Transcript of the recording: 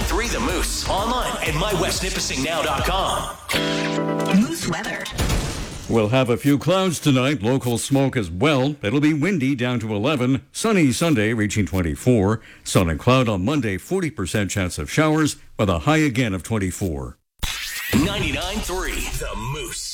99.3 The Moose. Online at mywestnipissingnow.com. Moose weather. We'll have a few clouds tonight, local smoke as well. It'll be windy down to 11. Sunny Sunday reaching 24. Sun and cloud on Monday, 40% chance of showers with a high again of 24. 99.3 The Moose.